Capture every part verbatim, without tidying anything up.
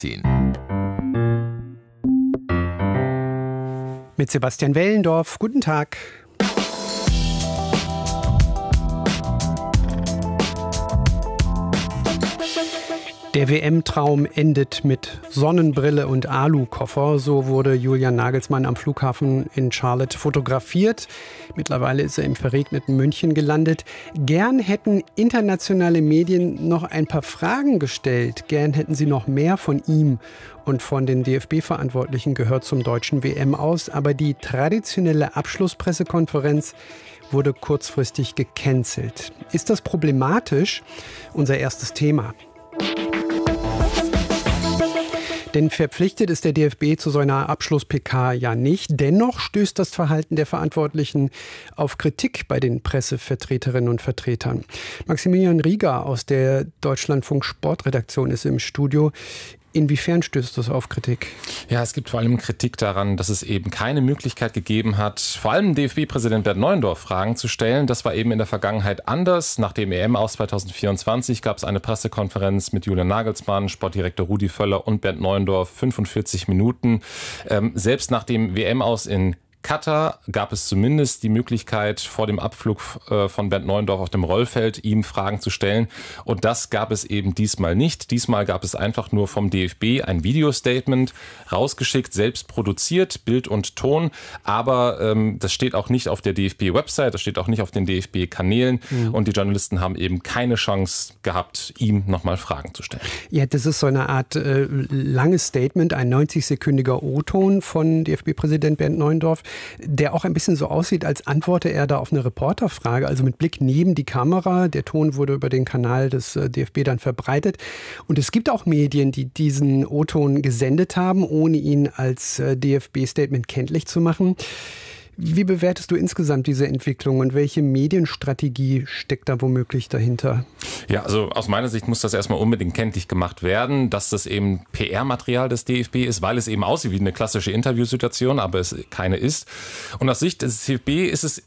Mit Sebastian Wellendorf. Guten Tag. Der W M-Traum endet mit Sonnenbrille und Alukoffer. So wurde Julian Nagelsmann am Flughafen in Charlotte fotografiert. Mittlerweile ist er im verregneten München gelandet. Gern hätten internationale Medien noch ein paar Fragen gestellt. Gern hätten sie noch mehr von ihm und von den D F B-Verantwortlichen gehört zum deutschen W M aus. Aber die traditionelle Abschlusspressekonferenz wurde kurzfristig gecancelt. Ist das problematisch? Unser erstes Thema. Denn verpflichtet ist der D F B zu so einer Abschluss-P K ja nicht. Dennoch stößt das Verhalten der Verantwortlichen auf Kritik bei den Pressevertreterinnen und Vertretern. Maximilian Rieger aus der Deutschlandfunk-Sportredaktion ist im Studio. Inwiefern stößt das auf Kritik? Ja, es gibt vor allem Kritik daran, dass es eben keine Möglichkeit gegeben hat, vor allem D F B-Präsident Bernd Neuendorf Fragen zu stellen. Das war eben in der Vergangenheit anders. Nach dem E M-Aus zwanzig vierundzwanzig gab es eine Pressekonferenz mit Julian Nagelsmann, Sportdirektor Rudi Völler und Bernd Neuendorf, fünfundvierzig Minuten. Ähm, selbst nach dem W M-Aus in Katar gab es zumindest die Möglichkeit, vor dem Abflug von Bernd Neuendorf auf dem Rollfeld ihm Fragen zu stellen. Und das gab es eben diesmal nicht. Diesmal gab es einfach nur vom D F B ein Videostatement rausgeschickt, selbst produziert, Bild und Ton. Aber ähm, das steht auch nicht auf der D F B-Website, das steht auch nicht auf den D F B-Kanälen. Mhm. Und die Journalisten haben eben keine Chance gehabt, ihm nochmal Fragen zu stellen. Ja, das ist so eine Art äh, langes Statement, ein neunzig-sekündiger O-Ton von D F B-Präsident Bernd Neuendorf, der auch ein bisschen so aussieht, als antworte er da auf eine Reporterfrage, also mit Blick neben die Kamera. Der Ton wurde über den Kanal des D F B dann verbreitet. Und es gibt auch Medien, die diesen O-Ton gesendet haben, ohne ihn als D F B-Statement kenntlich zu machen. Wie bewertest du insgesamt diese Entwicklung und welche Medienstrategie steckt da womöglich dahinter? Ja, also aus meiner Sicht muss das erstmal unbedingt kenntlich gemacht werden, dass das eben P R-Material des D F B ist, weil es eben aussieht wie eine klassische Interviewsituation, aber es keine ist. Und aus Sicht des D F B ist es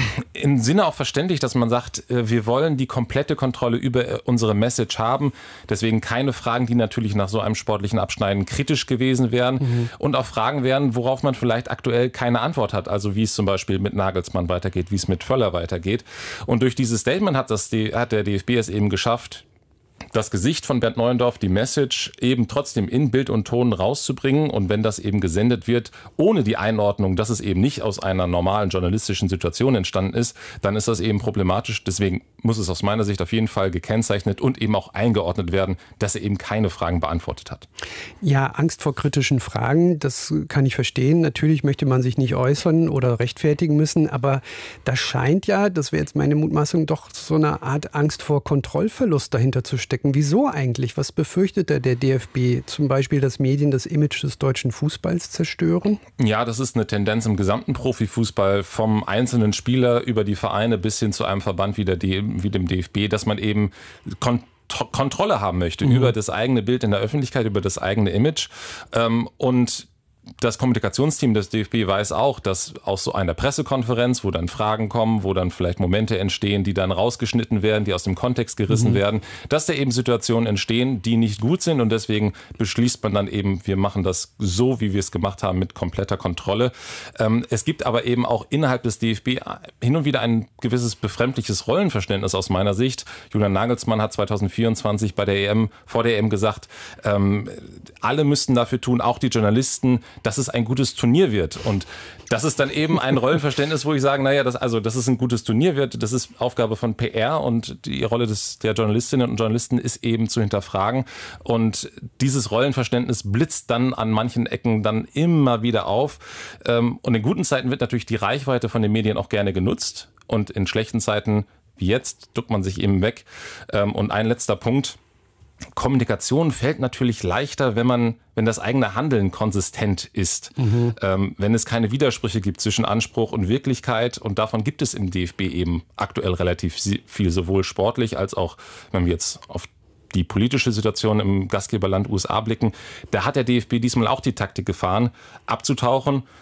im Sinne auch verständlich, dass man sagt, wir wollen die komplette Kontrolle über unsere Message haben. Deswegen keine Fragen, die natürlich nach so einem sportlichen Abschneiden kritisch gewesen wären. Mhm. Und auch Fragen wären, worauf man vielleicht aktuell keine Antwort hat. Also wie es zum Beispiel mit Nagelsmann weitergeht, wie es mit Völler weitergeht. Und durch dieses Statement hat, das, hat der D F B es eben geschafft, das Gesicht von Bernd Neuendorf, die Message eben trotzdem in Bild und Ton rauszubringen. Und wenn das eben gesendet wird, ohne die Einordnung, dass es eben nicht aus einer normalen journalistischen Situation entstanden ist, dann ist das eben problematisch. Deswegen muss es aus meiner Sicht auf jeden Fall gekennzeichnet und eben auch eingeordnet werden, dass er eben keine Fragen beantwortet hat. Ja, Angst vor kritischen Fragen, das kann ich verstehen. Natürlich möchte man sich nicht äußern oder rechtfertigen müssen, aber da scheint ja, das wäre jetzt meine Mutmaßung, doch so eine Art Angst vor Kontrollverlust dahinter zu stecken. Wieso eigentlich? Was befürchtet da der D F B? Zum Beispiel, dass Medien das Image des deutschen Fußballs zerstören? Ja, das ist eine Tendenz im gesamten Profifußball, vom einzelnen Spieler über die Vereine bis hin zu einem Verband wie, der D- wie dem D F B, dass man eben kon- Kontrolle haben möchte, mhm, über das eigene Bild in der Öffentlichkeit, über das eigene Image. Ähm, und das Kommunikationsteam des D F B weiß auch, dass aus so einer Pressekonferenz, wo dann Fragen kommen, wo dann vielleicht Momente entstehen, die dann rausgeschnitten werden, die aus dem Kontext gerissen mhm. werden, dass da eben Situationen entstehen, die nicht gut sind. Und deswegen beschließt man dann eben, wir machen das so, wie wir es gemacht haben, mit kompletter Kontrolle. Ähm, es gibt aber eben auch innerhalb des D F B hin und wieder ein gewisses befremdliches Rollenverständnis aus meiner Sicht. Julian Nagelsmann hat zwanzig vierundzwanzig bei der E M, vor der E M gesagt, ähm, alle müssten dafür tun, auch die Journalisten, dass es ein gutes Turnier wird. Und das ist dann eben ein Rollenverständnis, wo ich sage, naja, das, also, dass es ein gutes Turnier wird, das ist Aufgabe von P R und die Rolle des, der Journalistinnen und Journalisten ist eben zu hinterfragen. Und dieses Rollenverständnis blitzt dann an manchen Ecken dann immer wieder auf. Und in guten Zeiten wird natürlich die Reichweite von den Medien auch gerne genutzt und in schlechten Zeiten wie jetzt duckt man sich eben weg. Und ein letzter Punkt. Kommunikation fällt natürlich leichter, wenn man, wenn das eigene Handeln konsistent ist. Mhm. Ähm, wenn es keine Widersprüche gibt zwischen Anspruch und Wirklichkeit. Und davon gibt es im D F B eben aktuell relativ viel, sowohl sportlich als auch, wenn wir jetzt auf die politische Situation im Gastgeberland U S A blicken. Da hat der D F B diesmal auch die Taktik gefahren, abzutauchen,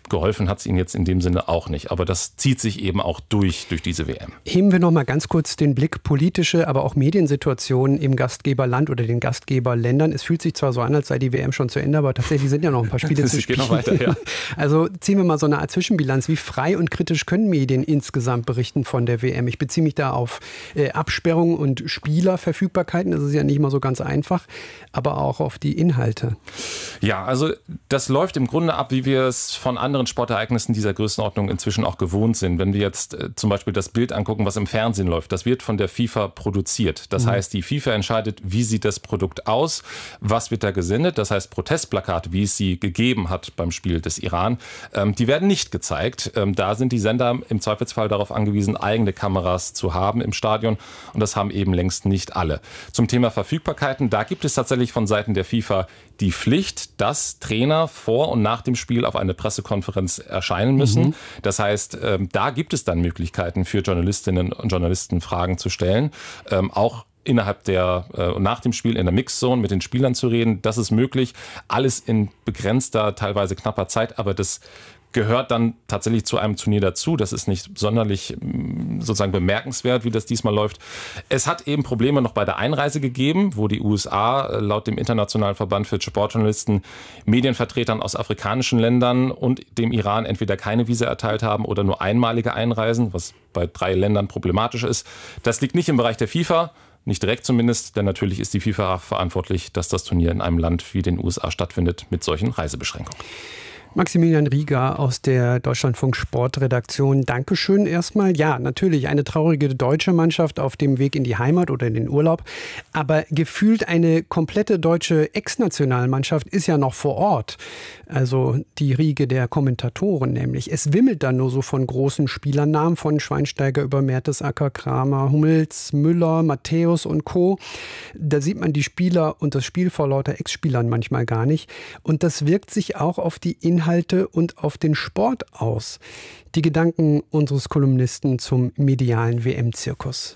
geholfen hat es ihnen jetzt in dem Sinne auch nicht. Aber das zieht sich eben auch durch, durch diese W M. Heben wir noch mal ganz kurz den Blick politische, aber auch Mediensituationen im Gastgeberland oder den Gastgeberländern. Es fühlt sich zwar so an, als sei die W M schon zu Ende, aber tatsächlich sind ja noch ein paar Spiele zu spielen. Noch weiter, ja. Also ziehen wir mal so eine Art Zwischenbilanz. Wie frei und kritisch können Medien insgesamt berichten von der W M? Ich beziehe mich da auf äh, Absperrungen und Spielerverfügbarkeiten. Das ist ja nicht mal so ganz einfach, aber auch auf die Inhalte. Ja, also das läuft im Grunde ab, wie wir es von anderen Sportereignissen dieser Größenordnung inzwischen auch gewohnt sind. Wenn wir jetzt äh, zum Beispiel das Bild angucken, was im Fernsehen läuft, das wird von der FIFA produziert. Das mhm. heißt, die FIFA entscheidet, wie sieht das Produkt aus, was wird da gesendet. Das heißt, Protestplakate, wie es sie gegeben hat beim Spiel des Iran, ähm, die werden nicht gezeigt. Ähm, da sind die Sender im Zweifelsfall darauf angewiesen, eigene Kameras zu haben im Stadion. Und das haben eben längst nicht alle. Zum Thema Verfügbarkeiten, da gibt es tatsächlich von Seiten der FIFA die Pflicht, dass Trainer vor und nach dem Spiel auf eine Pressekonferenz erscheinen müssen. Mhm. Das heißt, ähm, da gibt es dann Möglichkeiten für Journalistinnen und Journalisten, Fragen zu stellen. Ähm, auch innerhalb der, äh, nach dem Spiel in der Mixzone mit den Spielern zu reden. Das ist möglich. Alles in begrenzter, teilweise knapper Zeit, aber das gehört dann tatsächlich zu einem Turnier dazu. Das ist nicht sonderlich sozusagen bemerkenswert, wie das diesmal läuft. Es hat eben Probleme noch bei der Einreise gegeben, wo die U S A laut dem Internationalen Verband für Sportjournalisten Medienvertretern aus afrikanischen Ländern und dem Iran entweder keine Visa erteilt haben oder nur einmalige Einreisen, was bei drei Ländern problematisch ist. Das liegt nicht im Bereich der FIFA, nicht direkt zumindest, denn natürlich ist die FIFA verantwortlich, dass das Turnier in einem Land wie den U S A stattfindet mit solchen Reisebeschränkungen. Maximilian Rieger aus der Deutschlandfunk Sportredaktion. Dankeschön erstmal. Ja, natürlich eine traurige deutsche Mannschaft auf dem Weg in die Heimat oder in den Urlaub. Aber gefühlt eine komplette deutsche Ex-Nationalmannschaft ist ja noch vor Ort. Also die Riege der Kommentatoren nämlich. Es wimmelt dann nur so von großen Spielernamen, von Schweinsteiger über Mertesacker, Kramer, Hummels, Müller, Matthäus und Co. Da sieht man die Spieler und das Spiel vor lauter Ex-Spielern manchmal gar nicht. Und das wirkt sich auch auf die Inhalte und auf den Sport aus. Die Gedanken unseres Kolumnisten zum medialen W M-Zirkus.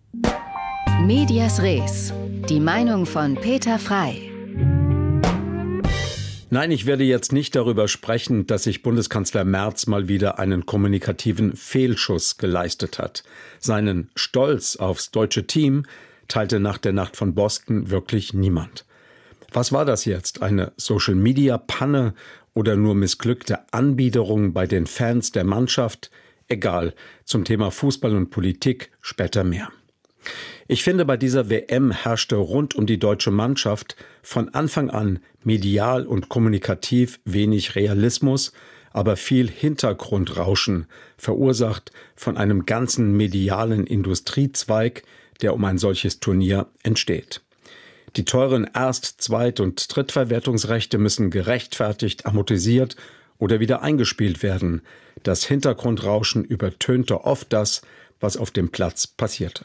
Medias Res. Die Meinung von Peter Frey. Nein, ich werde jetzt nicht darüber sprechen, dass sich Bundeskanzler Merz mal wieder einen kommunikativen Fehlschuss geleistet hat. Seinen Stolz aufs deutsche Team teilte nach der Nacht von Boston wirklich niemand. Was war das jetzt? Eine Social-Media-Panne oder nur missglückte Anbiederung bei den Fans der Mannschaft? Egal, zum Thema Fußball und Politik später mehr. Ich finde, bei dieser W M herrschte rund um die deutsche Mannschaft von Anfang an medial und kommunikativ wenig Realismus, aber viel Hintergrundrauschen, verursacht von einem ganzen medialen Industriezweig, der um ein solches Turnier entsteht. Die teuren Erst-, Zweit- und Drittverwertungsrechte müssen gerechtfertigt, amortisiert oder wieder eingespielt werden. Das Hintergrundrauschen übertönte oft das, was auf dem Platz passierte.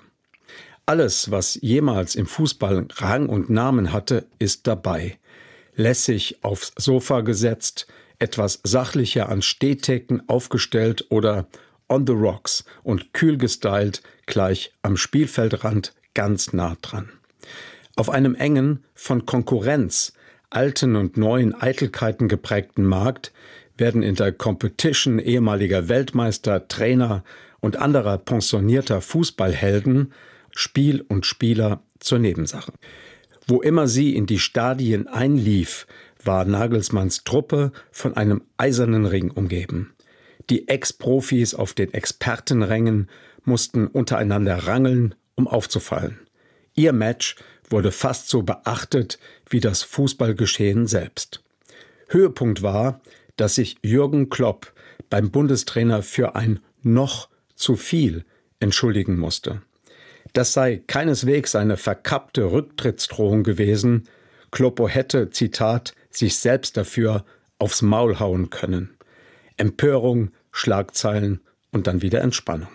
Alles, was jemals im Fußball Rang und Namen hatte, ist dabei. Lässig aufs Sofa gesetzt, etwas sachlicher an Stehtheken aufgestellt oder on the rocks und kühl gestylt, gleich am Spielfeldrand ganz nah dran. Auf einem engen, von Konkurrenz, alten und neuen Eitelkeiten geprägten Markt werden in der Competition ehemaliger Weltmeister, Trainer und anderer pensionierter Fußballhelden Spiel und Spieler zur Nebensache. Wo immer sie in die Stadien einlief, war Nagelsmanns Truppe von einem eisernen Ring umgeben. Die Ex-Profis auf den Expertenrängen mussten untereinander rangeln, um aufzufallen. Ihr Match wurde fast so beachtet wie das Fußballgeschehen selbst. Höhepunkt war, dass sich Jürgen Klopp beim Bundestrainer für ein noch zu viel entschuldigen musste. Das sei keineswegs eine verkappte Rücktrittsdrohung gewesen. Kloppo hätte, Zitat, sich selbst dafür aufs Maul hauen können. Empörung, Schlagzeilen und dann wieder Entspannung.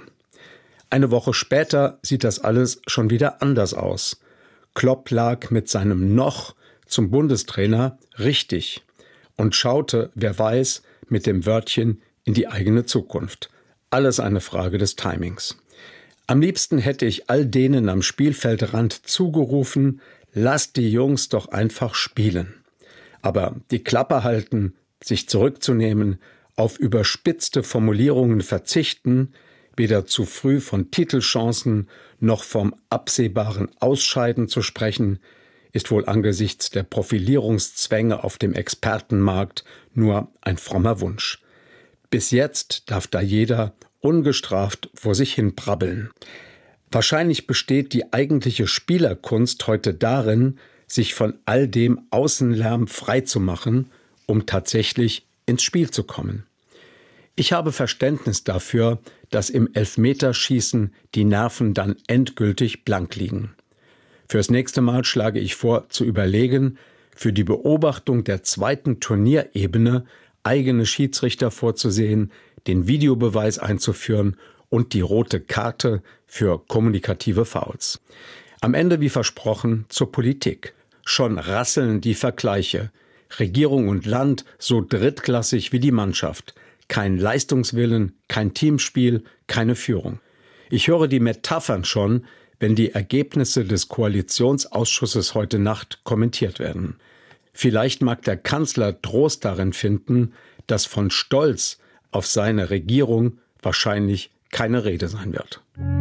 Eine Woche später sieht das alles schon wieder anders aus. Klopp lag mit seinem Noch zum Bundestrainer richtig und schaute, wer weiß, mit dem Wörtchen in die eigene Zukunft. Alles eine Frage des Timings. Am liebsten hätte ich all denen am Spielfeldrand zugerufen, lasst die Jungs doch einfach spielen. Aber die Klappe halten, sich zurückzunehmen, auf überspitzte Formulierungen verzichten, weder zu früh von Titelchancen noch vom absehbaren Ausscheiden zu sprechen, ist wohl angesichts der Profilierungszwänge auf dem Expertenmarkt nur ein frommer Wunsch. Bis jetzt darf da jeder ungestraft vor sich hin brabbeln. Wahrscheinlich besteht die eigentliche Spielerkunst heute darin, sich von all dem Außenlärm freizumachen, um tatsächlich ins Spiel zu kommen. Ich habe Verständnis dafür, dass im Elfmeterschießen die Nerven dann endgültig blank liegen. Fürs nächste Mal schlage ich vor, zu überlegen, für die Beobachtung der zweiten Turnierebene eigene Schiedsrichter vorzusehen, den Videobeweis einzuführen und die rote Karte für kommunikative Fouls. Am Ende, wie versprochen, zur Politik. Schon rasseln die Vergleiche. Regierung und Land so drittklassig wie die Mannschaft. Kein Leistungswillen, kein Teamspiel, keine Führung. Ich höre die Metaphern schon, wenn die Ergebnisse des Koalitionsausschusses heute Nacht kommentiert werden. Vielleicht mag der Kanzler Trost darin finden, dass von Stolz auf seine Regierung wahrscheinlich keine Rede sein wird.